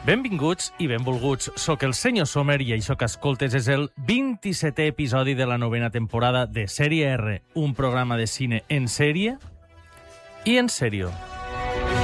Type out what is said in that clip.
Benvinguts i benvolguts. Soc el senyor Sommer i això que escoltes és el 27è episodi de la 9ª temporada de Sèrie R, un programa de cine en sèrie i en sèrio.